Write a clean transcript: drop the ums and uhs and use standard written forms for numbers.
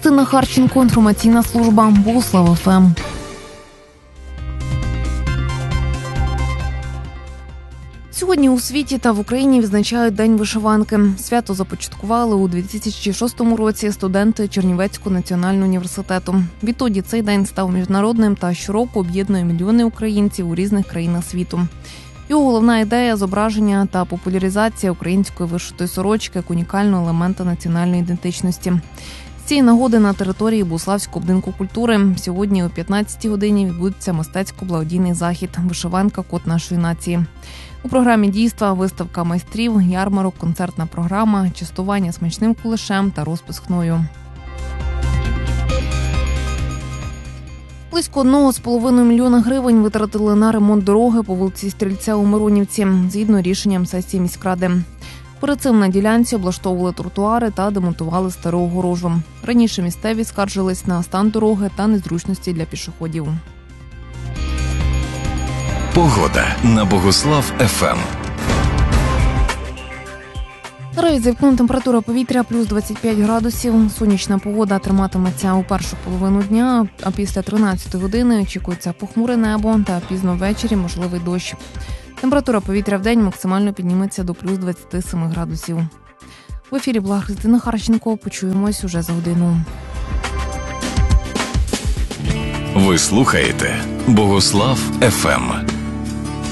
Христина Харченко, інформаційна служба Богослав ФМ. Сьогодні у світі та в Україні відзначають День вишиванки. Свято започаткували у 2006 році студенти Чернівецького національного університету. Відтоді цей день став міжнародним та щороку об'єднує мільйони українців у різних країнах світу. Його головна ідея – зображення та популяризація української вишитої сорочки як унікального елемента національної ідентичності. З цієї нагоди на території Богославського будинку культури сьогодні о 15-й годині відбудеться мистецько-благодійний захід «Вишиванка. Код нашої нації». У програмі дійства виставка майстрів, ярмарок, концертна програма, частування смачним кулешем та розпис хною. Близько 1,5 мільйона гривень витратили на ремонт дороги по вулиці Стрільця у Миронівці, згідно рішенням сесії міськради. Перед цим на ділянці облаштовували тротуари та демонтували стару огорожу. Раніше місцеві скаржились на стан дороги та незручності для пішоходів. Погода на Богослав ФМ. Наразі заявлена температура повітря плюс 25 градусів. Сонячна погода триматиметься у першу половину дня, а після 13 години очікується похмуре небо та пізно ввечері можливий дощ. Температура повітря в день максимально підніметься до плюс 27 градусів. В ефірі була Христина Харченко. Почуємось уже за годину. Ви слухаєте Богослав ФМ.